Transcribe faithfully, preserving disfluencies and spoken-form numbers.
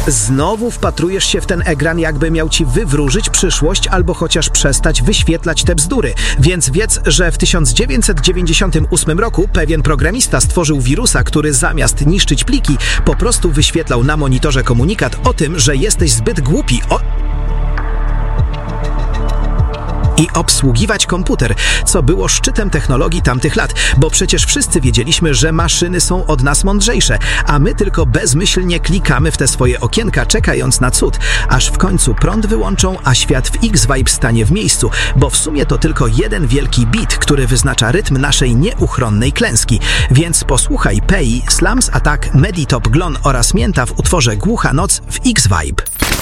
Znowu wpatrujesz się w ten ekran, jakby miał ci wywróżyć przyszłość albo chociaż przestać wyświetlać te bzdury. Więc wiedz, że w tysiąc dziewięćset dziewięćdziesiątym ósmym roku pewien programista stworzył wirusa, który zamiast niszczyć pliki, po prostu wyświetlał na monitorze komunikat o tym, że jesteś zbyt głupi o... i obsługiwać komputer, co było szczytem technologii tamtych lat, bo przecież wszyscy wiedzieliśmy, że maszyny są od nas mądrzejsze, a my tylko bezmyślnie klikamy w te swoje okienka, czekając na cud, aż w końcu prąd wyłączą, a świat w X-Vibe stanie w miejscu, bo w sumie to tylko jeden wielki bit, który wyznacza rytm naszej nieuchronnej klęski. Więc posłuchaj Pei, Slums Attack, Meditop, Glon oraz Mięta w utworze Głucha Noc w X-Vibe.